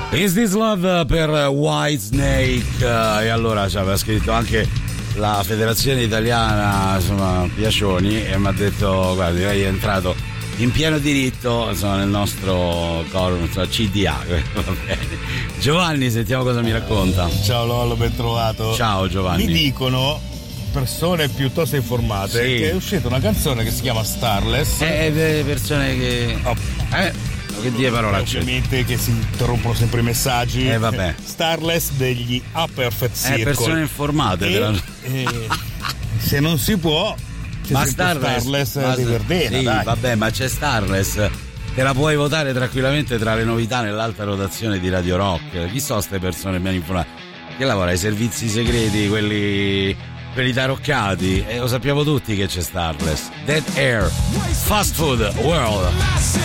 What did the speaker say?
Is This Love per Whitesnake. E allora ci aveva scritto anche la federazione italiana, insomma, Piacioni, e mi ha detto guarda, lei è entrato in pieno diritto, insomma, nel nostro coro, CDA. Va bene. Giovanni, sentiamo cosa mi racconta. Ciao Lollo, ben trovato. Ciao Giovanni. Mi dicono persone piuttosto informate che è uscita una canzone che si chiama Starless. Persone che che dire parolacce. Ovviamente che si interrompono sempre i messaggi. Vabbè. Starless degli A Perfect Circle. Persone informate. Se non si può, c'è ma Starless di Verdena. Sì, dai. vabbè, ma c'è Starless. Te la puoi votare tranquillamente tra le novità nell'alta rotazione di Radio Rock. Chi sono queste persone ben informate? Che lavora ai servizi segreti, quelli taroccati, e lo sappiamo tutti che c'è Starless. Dead Air, Fast Food World.